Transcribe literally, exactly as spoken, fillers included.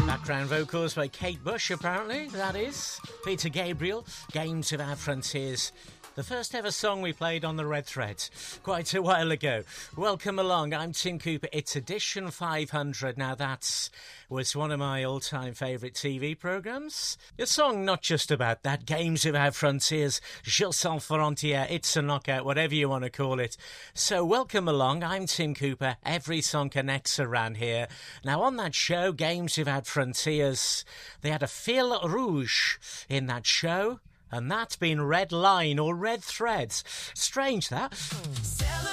Background vocals by Kate Bush, apparently, that is. Peter Gabriel, Games of Our Frontiers. The first ever song we played on the Red Thread quite a while ago. Welcome along, I'm Tim Cooper. It's edition five hundred. Now that was one of my all-time favourite T V programmes. A song not just about that, Games of Our Frontiers, Je Sans Frontières, It's a Knockout, whatever you want to call it. So welcome along, I'm Tim Cooper. Every song connects around here. Now on that show, Games of Our Frontiers, they had a fil rouge in that show. And that's been Red Line or Red Threads. Strange, that.